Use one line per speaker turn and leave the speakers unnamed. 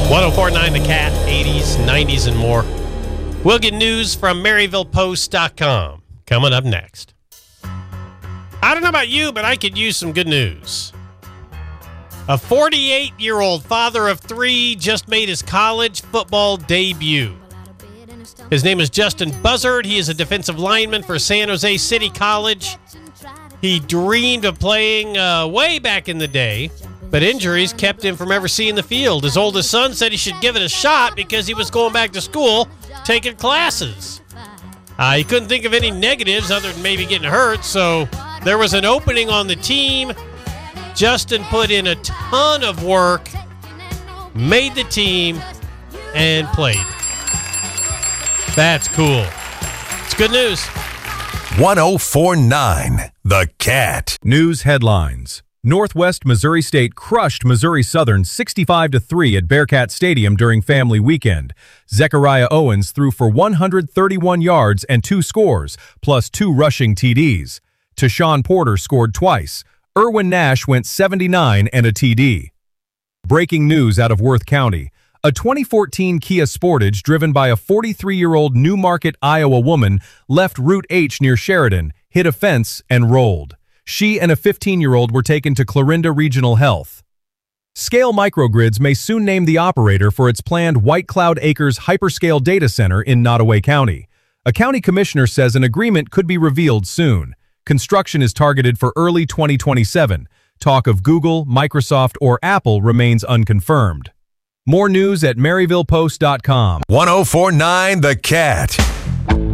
1049 The Cat, 80s, 90s, and more. We'll get news from MaryvillePost.com coming up next. I don't know about you, but I could use some good news. A 48-year-old father of three just made his college football debut. His name is Justin Buzzard. He is a defensive lineman for San Jose City College. He dreamed of playing way back in the day, but injuries kept him from ever seeing the field. His oldest son said he should give it a shot because he was going back to school, taking classes. He couldn't think of any negatives other than maybe getting hurt, so there was an opening on the team. Justin put in a ton of work, made the team, and played. That's cool. It's good news.
1049 The Cat.
News headlines. Northwest Missouri State crushed Missouri Southern 65-3 at Bearcat Stadium during family weekend. Zechariah Owens threw for 131 yards and 2 scores, plus 2 rushing TDs. Tashawn Porter scored twice. Erwin Nash went 79 and a TD. Breaking news out of Worth County. A 2014 Kia Sportage driven by a 43-year-old Newmarket, Iowa woman left Route H near Sheridan, hit a fence, and rolled. She and a 15-year-old were taken to Clarinda Regional Health. Scale Microgrids may soon name the operator for its planned White Cloud Acres hyperscale data center in Nottoway County. A county commissioner says an agreement could be revealed soon. Construction is targeted for early 2027. Talk of Google, Microsoft, or Apple remains unconfirmed. More news at MaryvillePost.com.
1049 The Cat.